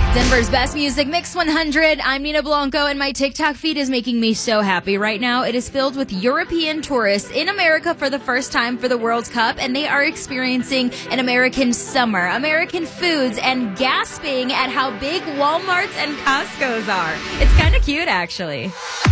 Denver's best music, Mix 100. I'm Nina Blanco, and my TikTok feed is making me so happy right now. It is filled with European tourists in America for the first time for the World Cup, and they are experiencing an American summer, American foods, and gasping at how big Walmarts and Costco's are. It's kind of cute, actually.